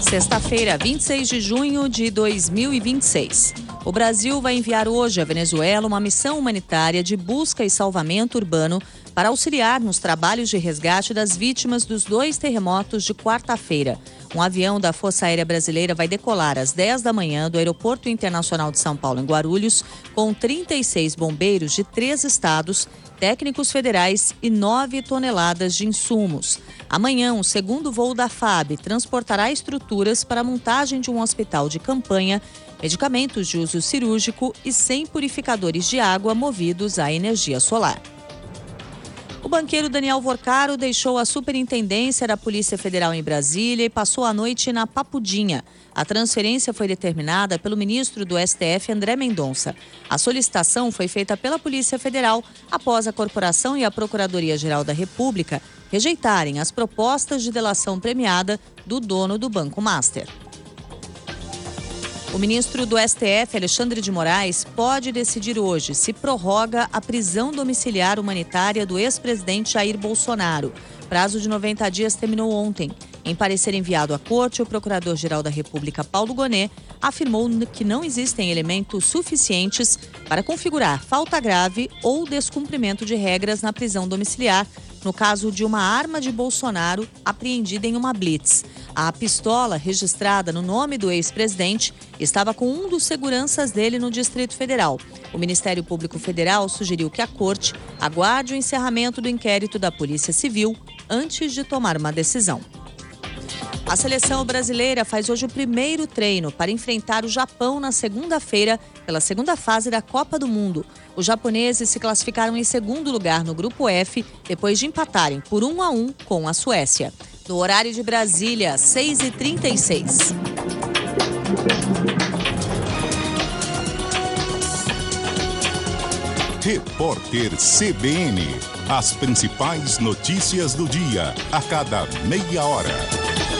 Sexta-feira, 26 de junho de 2026. O Brasil vai enviar hoje à Venezuela uma missão humanitária de busca e salvamento urbano para auxiliar nos trabalhos de resgate das vítimas dos 2 terremotos de quarta-feira. Um avião da Força Aérea Brasileira vai decolar às 10 da manhã do Aeroporto Internacional de São Paulo, em Guarulhos, com 36 bombeiros de 3 estados, técnicos federais e 9 toneladas de insumos. Amanhã, o segundo voo da FAB transportará estruturas para a montagem de um hospital de campanha, medicamentos de uso cirúrgico e 100 purificadores de água movidos à energia solar. O banqueiro Daniel Vorcaro deixou a superintendência da Polícia Federal em Brasília e passou a noite na Papudinha. A transferência foi determinada pelo ministro do STF, André Mendonça. A solicitação foi feita pela Polícia Federal após a Corporação e a Procuradoria-Geral da República rejeitarem as propostas de delação premiada do dono do Banco Master. O ministro do STF, Alexandre de Moraes, pode decidir hoje se prorroga a prisão domiciliar humanitária do ex-presidente Jair Bolsonaro. Prazo de 90 dias terminou ontem. Em parecer enviado à corte, o procurador-geral da República, Paulo Gonet, afirmou que não existem elementos suficientes para configurar falta grave ou descumprimento de regras na prisão domiciliar, no caso de uma arma de Bolsonaro apreendida em uma blitz. A pistola, registrada no nome do ex-presidente, estava com um dos seguranças dele no Distrito Federal. O Ministério Público Federal sugeriu que a corte aguarde o encerramento do inquérito da Polícia Civil antes de tomar uma decisão. A seleção brasileira faz hoje o primeiro treino para enfrentar o Japão na segunda-feira, pela segunda fase da Copa do Mundo. Os japoneses se classificaram em segundo lugar no Grupo F, depois de empatarem por 1-1 com a Suécia. No horário de Brasília, 6h36. Repórter CBN. As principais notícias do dia, a cada meia hora.